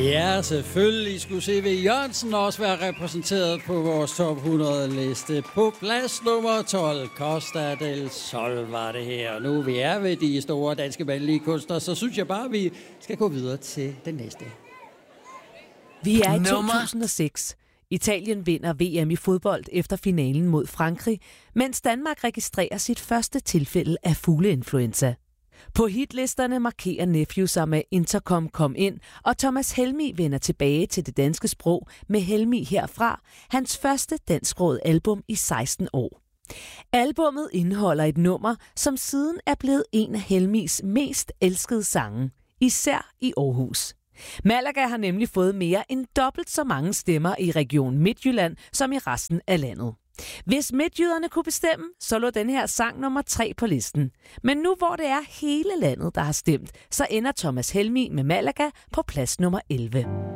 Ja, selvfølgelig skulle C.V. Jørgensen også være repræsenteret på vores top 100-liste. På plads nummer 12, Costa del Sol var det her. Nu vi er ved de store danske mandlige kunstnere, så synes jeg bare, vi skal gå videre til den næste. Vi er i 2006. Italien vinder VM i fodbold efter finalen mod Frankrig, mens Danmark registrerer sit første tilfælde af fugleinfluenza. På hitlisterne markerer Nephew sig med Intercom Kom Ind, og Thomas Helmig vender tilbage til det danske sprog med Helmig herfra, hans første dansksprogede album i 16 år. Albummet indeholder et nummer, som siden er blevet en af Helmigs mest elskede sange, især i Aarhus. Malaga har nemlig fået mere end dobbelt så mange stemmer i Region Midtjylland som i resten af landet. Hvis midtjyderne kunne bestemme, så lå den her sang nummer 3 på listen. Men nu hvor det er hele landet, der har stemt, så ender Thomas Helmig med Malaga på plads nummer 11.